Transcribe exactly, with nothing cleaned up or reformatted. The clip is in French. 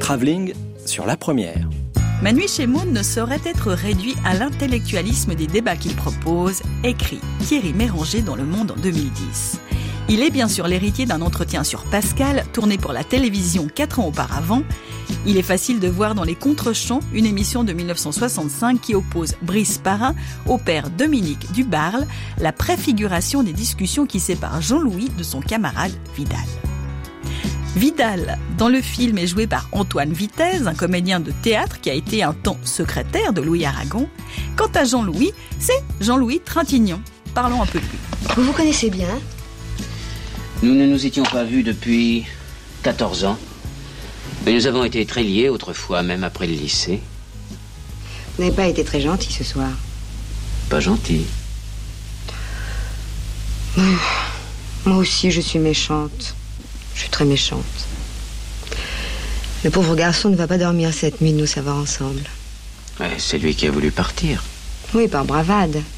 Travelling sur la première. Ma nuit chez Maud ne saurait être réduit à l'intellectualisme des débats qu'il propose, écrit Thierry Méranger dans Le Monde en deux mille dix. Il est bien sûr l'héritier d'un entretien sur Pascal, tourné pour la télévision quatre ans auparavant. Il est facile de voir dans Les Contre-champs une émission de dix-neuf cent soixante-cinq qui oppose Brice Parrain au père Dominique Dubarle, la préfiguration des discussions qui séparent Jean-Louis de son camarade Vidal. Vidal, dans le film, est joué par Antoine Vitez, un comédien de théâtre qui a été un temps secrétaire de Louis Aragon. Quant à Jean-Louis, c'est Jean-Louis Trintignant. Parlons un peu de lui. Vous vous connaissez bien ? Nous ne nous étions pas vus depuis quatorze ans. Mais nous avons été très liés autrefois, même après le lycée. Vous n'avez pas été très gentil ce soir. Pas gentil. Moi aussi, je suis méchante. Je suis très méchante. Le pauvre garçon ne va pas dormir cette nuit de nous savoir ensemble. Ouais, c'est lui qui a voulu partir. Oui, par bravade.